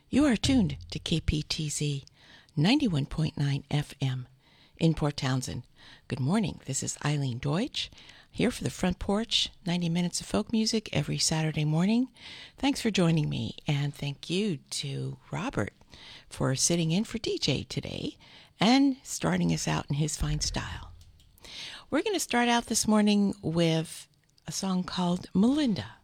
You are tuned to KPTZ 91.9 FM in Port Townsend. Good morning. This is Eileen Deutsch here for the Front Porch, 90 minutes of folk music every Saturday morning. Thanks for joining me, and thank you to Robert for sitting in for DJ today and starting us out in his fine style. We're going to start out this morning with a song called Melinda.